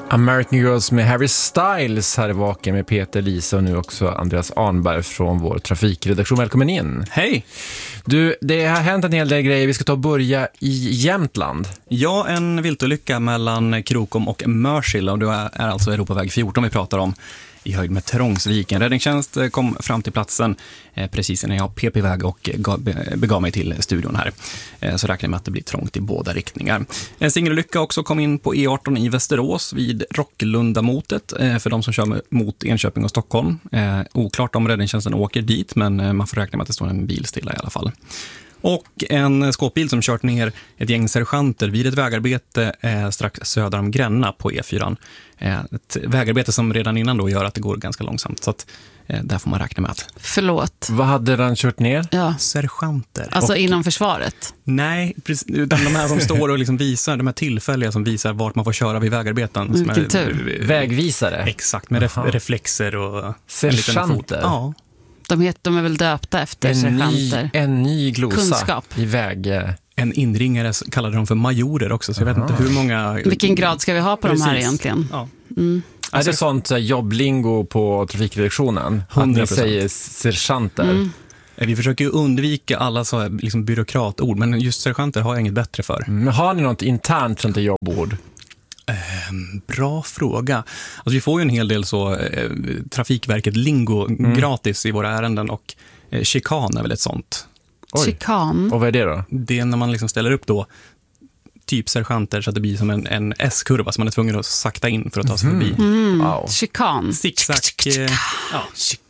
American Girls med Harry Styles här i Vaken med Peter, Lisa och nu också Andreas Arnberg från vår trafikredaktion. Välkommen in. Hej! Du, det har hänt en hel del grejer. Vi ska ta och börja i Jämtland. Ja, en viltolycka mellan Krokom och Mörsil, och det är alltså Europaväg 14 vi pratar om, i höjd med Trångsviken. Räddningstjänst kom fram till platsen precis när jag pep iväg och begav mig till studion här. Så räknar jag med att det blir trångt i båda riktningar. En singelolycka också kom in på E18 i Västerås vid Rocklundamotet för de som kör mot Enköping och Stockholm. Oklart om räddningstjänsten åker dit, men man får räkna med att det står en bil stilla i alla fall. Och en skåpbil som kört ner ett gäng sergeanter vid ett vägarbete strax söder om Gränna på E4. Ett vägarbete som redan innan då gör att det går ganska långsamt, så att där får man räkna med att... Förlåt. Vad hade den kört ner? Ja. Sergeanter. Alltså inom försvaret? Nej, utan de här som står och liksom visar, de här tillfälliga som visar vart man får köra vid vägarbeten. Vilken tur. Vägvisare? Exakt, med reflexer och sergeanter? Ja. De är väl döpta efter sergeanter. En ny glosa. Kunskap. I väg... En inringare kallade de för majorer också, så jag vet inte hur många... Vilken grad ska vi ha på de här egentligen? Ja. Är det sånt jobblingo på trafikredaktionen? 100%. Att ni säger sergeanter? Vi försöker ju undvika alla så här, liksom byråkratord, men just sergeanter har jag inget bättre för. Men har ni något internt sånt jobbord? Bra fråga. Alltså, vi får ju en hel del så Trafikverket lingo gratis i våra ärenden, och chikan är väl ett sånt. Chikan? Och vad är det då? Det är när man liksom ställer upp då typ sergeanter så att det blir som en S-kurva som man är tvungen att sakta in för att ta sig förbi. Wow. Chikan. Zigzag. Ja.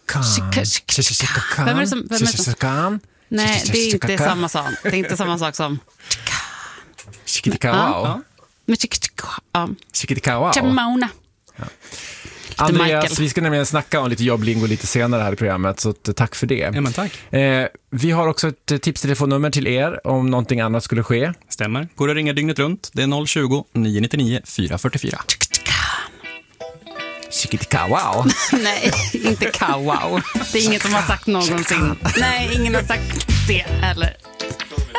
Vem är det som... Nej, det är inte samma sak. Det är inte samma sak som... Chikitikawao. Chikitikawao. Chamona. Andreas, vi ska nämligen snacka om lite jobblingo lite senare här i programmet, så tack för det. Ja, men tack. Vi har också ett tipstelefonnummer till er om någonting annat skulle ske. Stämmer. Går att ringa dygnet runt. Det är 020-999 444. Chikitikawao. Nej, inte kawao. Det är inget som har sagt någonsin. Nej, ingen har sagt det heller.